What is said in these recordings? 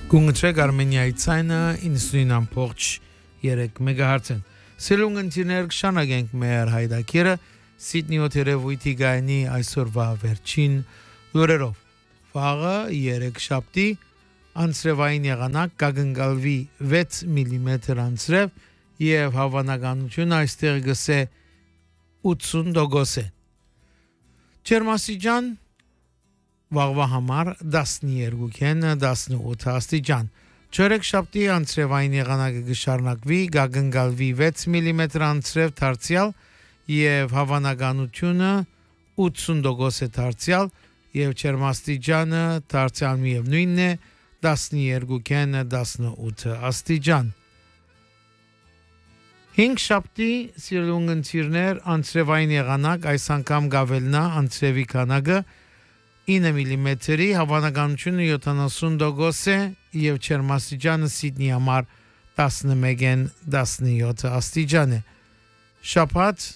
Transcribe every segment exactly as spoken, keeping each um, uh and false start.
Գունգտրեք Արմենիայի ցայնը իննսունին ամփոփ երեք մեգահերց-ն։ Սելունգ ընտիրներ կշանագենք մեր հայդակիրը Սիդնի օթերևույթի գայնի այսօրվա վերջին լուրերով։ Վաղը երեք շաբթի անցրևային եղանակ կգնգալվի վեց միլիմետր անցրև եւ հավանականությունը այստեղ գսե ութսուն տոկոս է։ Ջերմաստիճան Վաղվա համար տասներկու-ն տասնութ աստիճան։ Չորեք շաբթի անցրևային եղանակը կշարունակվի, կգնգալվի վեց միլիմետր անցրև դարձյալ եւ հավանականությունը ութսուն տոկոս է դարձյալ եւ ջերմաստիճանը դարձյալ միևնույնն է տասներկու-ն տասնութ աստիճան։ Հինգ շաբթի սիրունգընտիրներ անցրևային եղանակ այս անգամ գավելնա անցրևի քանակը ինը միլիմետրի հավանականությունը յոթանասուն տոկոս է եւ ջերմաստիճանը Սիդնի համար տասնմեկ-ն տասնյոթ աստիճան է։ Շաբաթ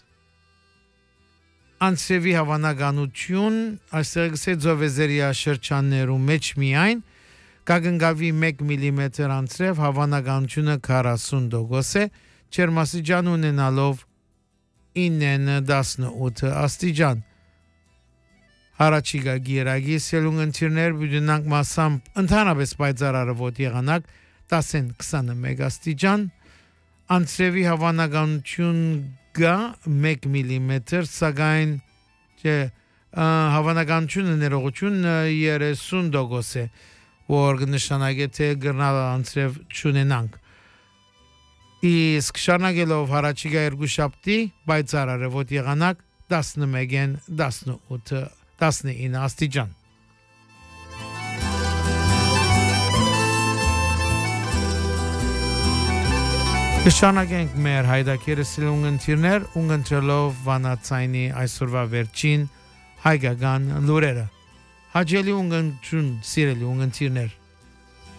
անցրևի հավանականություն այստեղ գսե ծովեզերիա շրջաններում մեջ միայն կգնգալվի մեկ միլիմետր անցրև հավանականությունը քառասուն տոկոս է ջերմաստիճան ունենալով ինը տասնութ աստիճան։ Հարաճիգա գիրագի սելունգընտիրներ բյուդենանք մասամբ ընդհանրապես պայծառարվոտ եղանակ տասն քսանմեկ աստիճան անցրևի հավանականություն գա մեկ միլիմետր սակայն չէ հավանականությունը ներողություն երեսուն տոկոս է որ կնշանակե թե գրնալ անցրև չունենանք իսկ շարունակելով հարաճիգա երկու շաբթի պայծառարվոտ եղանակ տասնմեկ-ն տասնութ տասնինը աստիճան։ Կշարունակենք մեր հայդակիրը սիրունգընտիրներ ունգընտրելով վանացայնի այսօրվա վերջին հայկական լուրերը։ Հաջելի ունգընտրուն սիրելի ունգընտիրներ